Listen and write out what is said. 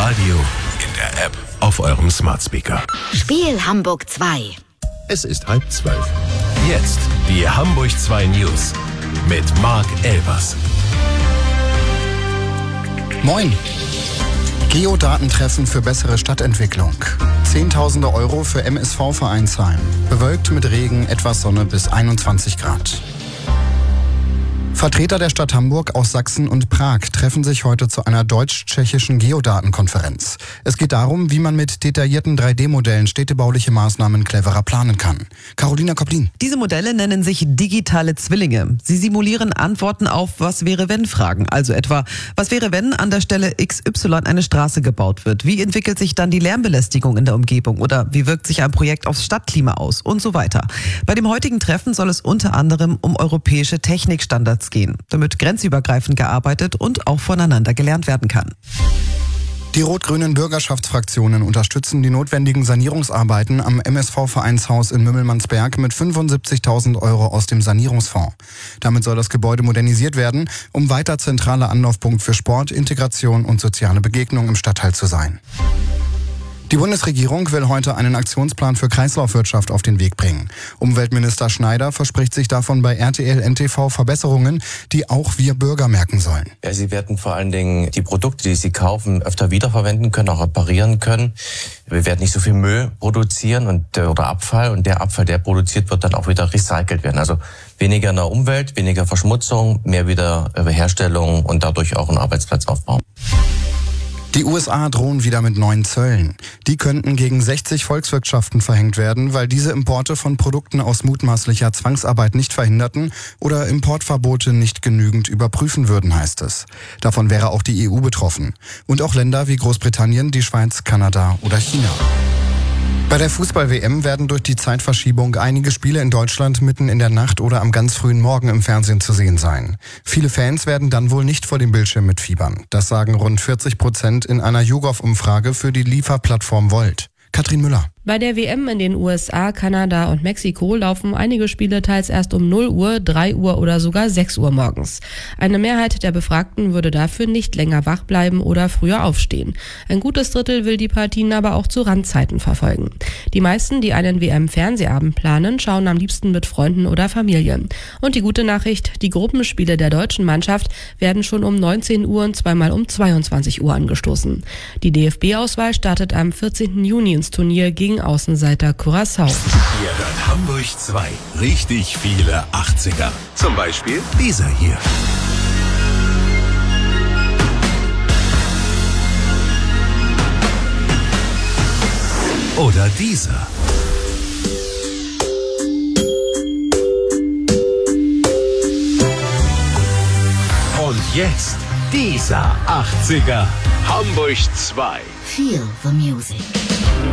Radio, in der App, auf eurem Smart Speaker. Spiel Hamburg 2. Es ist 11:30. Jetzt die Hamburg 2 News mit Marc Elbers. Moin. Geodatentreffen für bessere Stadtentwicklung. Zehntausende Euro für MSV Vereinsheim. Bewölkt mit Regen, etwas Sonne bis 21 Grad. Vertreter der Stadt Hamburg aus Sachsen und Prag treffen sich heute zu einer deutsch-tschechischen Geodatenkonferenz. Es geht darum, wie man mit detaillierten 3D-Modellen städtebauliche Maßnahmen cleverer planen kann. Carolina Koplin. Diese Modelle nennen sich digitale Zwillinge. Sie simulieren Antworten auf Was-wäre-wenn-Fragen. Also etwa, was wäre, wenn an der Stelle XY eine Straße gebaut wird? Wie entwickelt sich dann die Lärmbelästigung in der Umgebung? Oder wie wirkt sich ein Projekt aufs Stadtklima aus? Und so weiter. Bei dem heutigen Treffen soll es unter anderem um europäische Technikstandards gehen, damit grenzübergreifend gearbeitet und auch voneinander gelernt werden kann. Die rot-grünen Bürgerschaftsfraktionen unterstützen die notwendigen Sanierungsarbeiten am MSV-Vereinshaus in Mümmelmannsberg mit 75.000 Euro aus dem Sanierungsfonds. Damit soll das Gebäude modernisiert werden, um weiter zentraler Anlaufpunkt für Sport, Integration und soziale Begegnung im Stadtteil zu sein. Die Bundesregierung will heute einen Aktionsplan für Kreislaufwirtschaft auf den Weg bringen. Umweltminister Schneider verspricht sich davon bei RTL NTV Verbesserungen, die auch wir Bürger merken sollen. Ja, Sie werden vor allen Dingen die Produkte, die Sie kaufen, öfter wiederverwenden können, auch reparieren können. Wir werden nicht so viel Müll produzieren oder Abfall, und der Abfall, der produziert wird, dann auch wieder recycelt werden. Also weniger in der Umwelt, weniger Verschmutzung, mehr Wiederherstellung und dadurch auch einen Arbeitsplatzaufbau. Die USA drohen wieder mit neuen Zöllen. Die könnten gegen 60 Volkswirtschaften verhängt werden, weil diese Importe von Produkten aus mutmaßlicher Zwangsarbeit nicht verhinderten oder Importverbote nicht genügend überprüfen würden, heißt es. Davon wäre auch die EU betroffen. Und auch Länder wie Großbritannien, die Schweiz, Kanada oder China. Bei der Fußball-WM werden durch die Zeitverschiebung einige Spiele in Deutschland mitten in der Nacht oder am ganz frühen Morgen im Fernsehen zu sehen sein. Viele Fans werden dann wohl nicht vor dem Bildschirm mitfiebern. Das sagen rund 40% in einer YouGov-Umfrage für die Lieferplattform Volt. Katrin Müller. Bei der WM in den USA, Kanada und Mexiko laufen einige Spiele teils erst um 0 Uhr, 3 Uhr oder sogar 6 Uhr morgens. Eine Mehrheit der Befragten würde dafür nicht länger wach bleiben oder früher aufstehen. Ein gutes Drittel will die Partien aber auch zu Randzeiten verfolgen. Die meisten, die einen WM-Fernsehabend planen, schauen am liebsten mit Freunden oder Familie. Und die gute Nachricht, die Gruppenspiele der deutschen Mannschaft werden schon um 19 Uhr und zweimal um 22 Uhr angestoßen. Die DFB-Auswahl startet am 14. Juni ins Turnier gegen Außenseiter Curaçao. Ihr hört Hamburg 2. Richtig viele 80er. Zum Beispiel dieser hier. Oder dieser. Und jetzt dieser 80er. Hamburg 2. Feel the music.